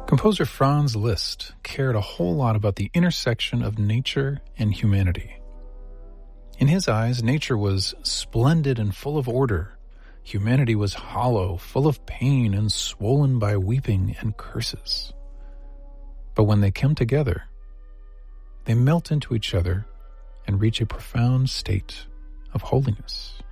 Composer Franz Liszt cared a whole lot about the intersection of nature and humanity. In his eyes, nature was splendid and full of order. Humanity was hollow, full of pain, and swollen by weeping and curses. But when they come together, they melt into each other and reach a profound state of holiness.